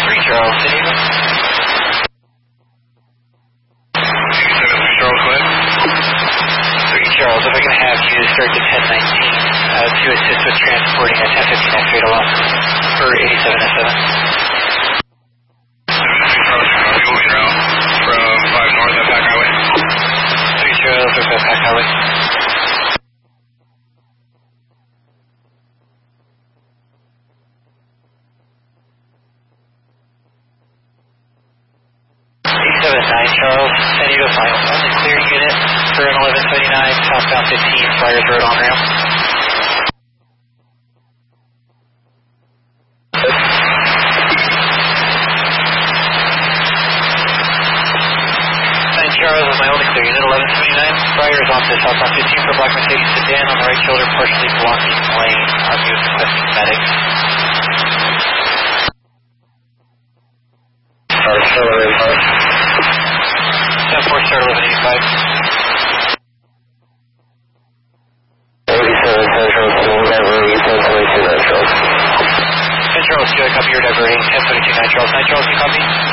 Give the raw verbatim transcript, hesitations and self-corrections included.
three Charles, David. three Charles, if I can have you start to ten nineteen uh, to assist with transporting a ten fifteen X-ray to Los for eighty-seven S seven. three Charles, moving around from five north at Pack Highway. three Charles, north at Pack Highway. eighty-seven nine Charles, San Diego final, only clear unit for an eleven seventy-nine, southbound fifteen, Friars Road on ramp. nine Charles is my only clear unit, eleven seventy-nine, Friars on to southbound fifteen for black Mercedes sedan on the right shoulder, partially blocking lane. R V is requesting medics. Alright, so eleven eighty-five. ten four, start eleven eighty-five. eighty-seven Central, diverting ten twenty-two nine Charles. ten Charles, do I copy your diverting ten twenty-two nine Charles? nine Charles, you copy?